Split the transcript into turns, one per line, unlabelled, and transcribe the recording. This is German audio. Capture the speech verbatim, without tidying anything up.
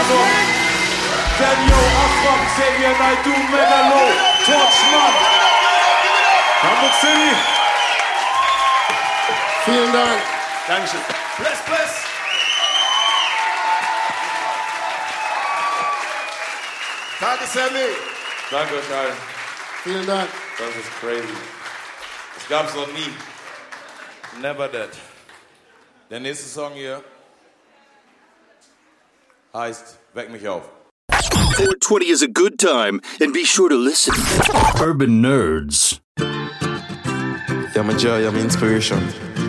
Song. Then yo, Afro, Xavier Naidoo, Megalo, Torchman. Hamburg City.
Vielen Dank.
Dankeschön.
Bless, bless. Danke, Sammy.
Danke euch allen.
Vielen Dank.
Das ist crazy. Das gab's noch nie. Never that. Der nächste Song hier heißt Weck mich auf.
four twenty is a good time, and be sure to listen.
Urban Nerds.
You're my joy, you're my inspiration.